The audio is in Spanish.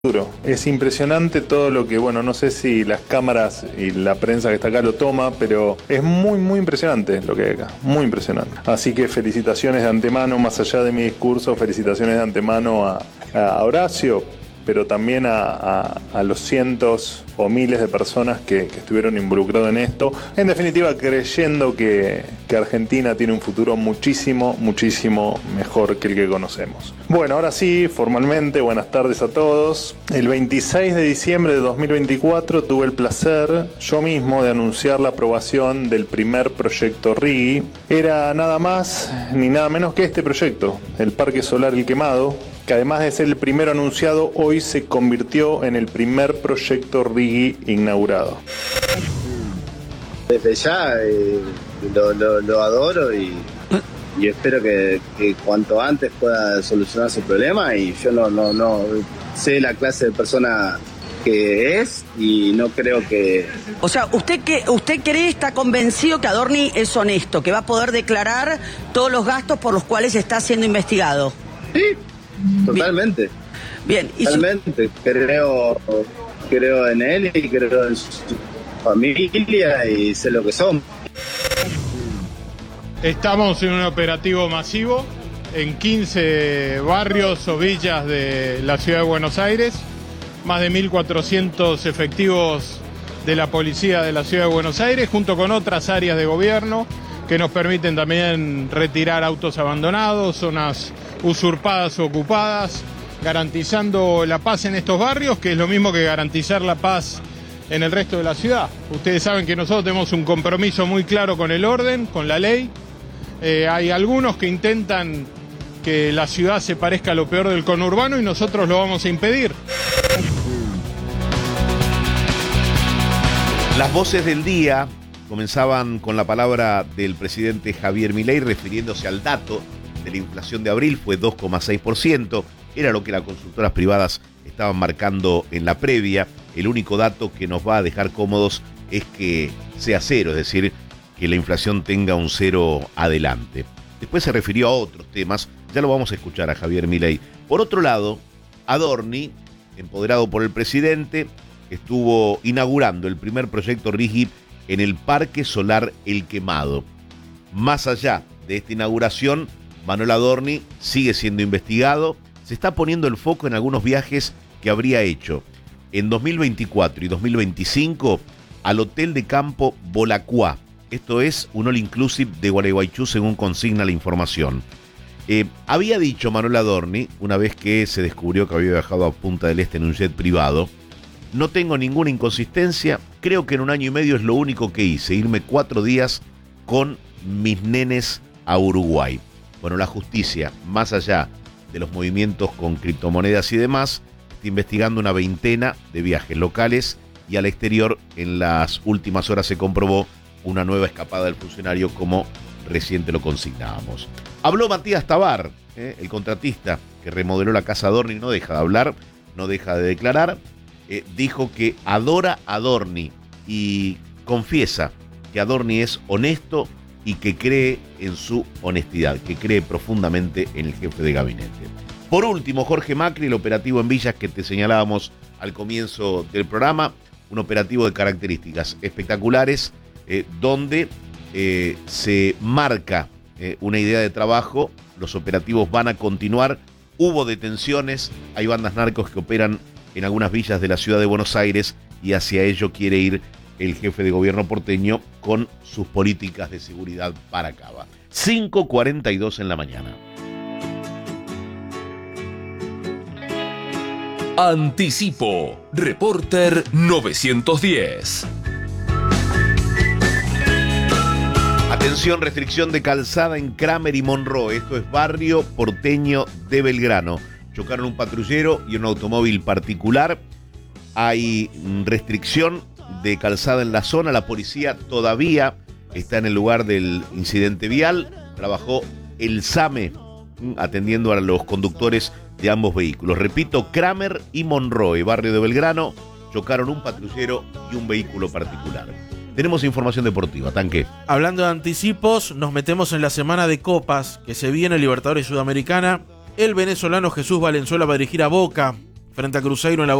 Es impresionante todo lo que, bueno, no sé si las cámaras y la prensa que está acá lo toma, pero es muy impresionante lo que hay acá, muy impresionante. Así que felicitaciones de antemano, más allá de mi discurso, felicitaciones de antemano a Horacio, pero también a los cientos o miles de personas que estuvieron involucrados en esto. En definitiva, creyendo que Argentina tiene un futuro muchísimo mejor que el que conocemos. Bueno, ahora sí, formalmente, buenas tardes a todos. El 26 de diciembre de 2024 tuve el placer yo mismo de anunciar la aprobación del primer proyecto RIGI. Era nada más ni nada menos que este proyecto, el Parque Solar El Quemado, que además de ser el primero anunciado, hoy se convirtió en el primer proyecto RIGI inaugurado. Desde ya lo adoro y espero que cuanto antes pueda solucionarse el problema, y yo no sé la clase de persona que es y no creo que... O sea, ¿usted cree, está convencido que Adorni es honesto, que va a poder declarar todos los gastos por los cuales está siendo investigado? Sí, totalmente. Bien. Totalmente. Creo en él y creo en su familia y sé lo que son. Estamos en un operativo masivo en 15 barrios o villas de la ciudad de Buenos Aires, más de 1.400 efectivos de la policía de la ciudad de Buenos Aires, junto con otras áreas de gobierno que nos permiten también retirar autos abandonados, zonas usurpadas o ocupadas, garantizando la paz en estos barrios, que es lo mismo que garantizar la paz en el resto de la ciudad. Ustedes saben que nosotros tenemos un compromiso muy claro con el orden, con la ley. Hay algunos que intentan que la ciudad se parezca a lo peor del conurbano y nosotros lo vamos a impedir. Las voces del día comenzaban con la palabra del presidente Javier Milei refiriéndose al dato de la inflación de abril, fue 2,6%, era lo que las consultoras privadas estaban marcando en la previa. El único dato que nos va a dejar cómodos es que sea cero, es decir, que la inflación tenga un cero adelante. Después se refirió a otros temas, ya lo vamos a escuchar a Javier Milei. Por otro lado, Adorni, empoderado por el presidente, estuvo inaugurando el primer proyecto RIGI en el Parque Solar El Quemado. Más allá de esta inauguración, Manuel Adorni sigue siendo investigado. Se está poniendo el foco en algunos viajes que habría hecho en 2024 y 2025 al hotel de campo Bolacuá. Esto es un all inclusive de Gualeguaychú, según consigna la información. Había dicho Manuel Adorni, una vez que se descubrió que había viajado a Punta del Este en un jet privado: no tengo ninguna inconsistencia, creo que en 1 año y medio es lo único que hice, irme 4 días con mis nenes a Uruguay. Bueno, la justicia, más allá de los movimientos con criptomonedas y demás, está investigando una veintena de viajes locales y al exterior. En las últimas horas se comprobó una nueva escapada del funcionario, como reciente lo consignábamos. Habló Matías Tabar, el contratista que remodeló la casa Adorni, no deja de hablar, no deja de declarar. Dijo que adora a Adorni y confiesa que Adorni es honesto y que cree en su honestidad, que cree profundamente en el jefe de gabinete. Por último, Jorge Macri, el operativo en Villas que te señalábamos al comienzo del programa, un operativo de características espectaculares, donde se marca una idea de trabajo. Los operativos van a continuar. Hubo detenciones, hay bandas narcos que operan en algunas villas de la ciudad de Buenos Aires y hacia ello quiere ir el jefe de gobierno porteño con sus políticas de seguridad para Cava. 5:42 en la mañana. Anticipo, Reporter 910. Atención, restricción de calzada en Kramer y Monroe. Esto es barrio porteño de Belgrano. Chocaron un patrullero y un automóvil particular. Hay restricción de calzada en la zona. La policía todavía está en el lugar del incidente vial. Trabajó el SAME atendiendo a los conductores de ambos vehículos. Repito, Kramer y Monroe, barrio de Belgrano, chocaron un patrullero y un vehículo particular. Tenemos información deportiva, Tanque. Hablando de anticipos, nos metemos en la semana de copas que se viene, Libertadores Sudamericana. El venezolano Jesús Valenzuela va a dirigir a Boca frente a Cruzeiro en la